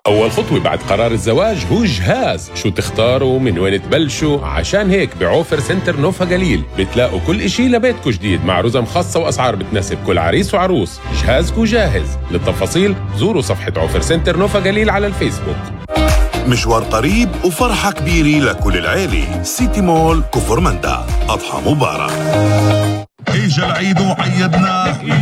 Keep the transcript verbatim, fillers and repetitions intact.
أول خطوة بعد قرار الزواج هو جهاز. شو تختاروا من وين تبلشوا؟ عشان هيك بعوفر سنتر نوفا جليل بتلاقوا كل إشي لبيتكو جديد مع رزم خاصة وأسعار بتناسب كل عريس وعروس. جهازكو جاهز. للتفاصيل زوروا صفحة عوفر سنتر نوفا جليل على الفيسبوك. مشوار قريب وفرحة كبيرة لكل العيلة. سيتي مول كفر مندا. أضحى مبارك. إجا العيد وعيدنا